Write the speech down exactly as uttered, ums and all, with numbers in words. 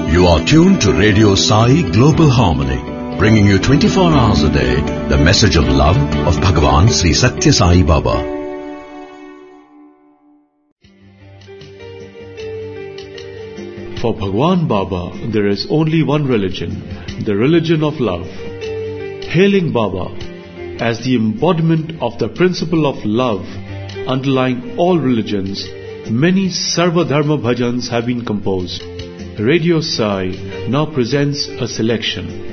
You are tuned to Radio Sai Global Harmony, bringing you twenty-four hours a day the message of love of Bhagavan Sri Satya Sai Baba. For Bhagwan Baba, there is only one religion, the religion of love. Hailing Baba as the embodiment of the principle of love underlying all religions, many Sarva Dharma bhajans have been composed. Radio Sai now presents a selection.